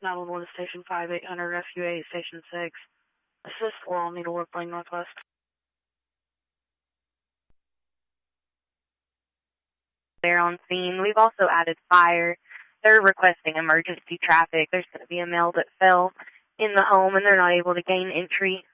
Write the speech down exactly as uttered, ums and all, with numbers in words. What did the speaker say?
nine one one to Station five, eight hundred, F U eight, Station six. Assist Laurel Needlework Lane Northwest. They're on scene. We've also added fire. They're requesting emergency traffic. There's going to be a male that fell in the home and they're not able to gain entry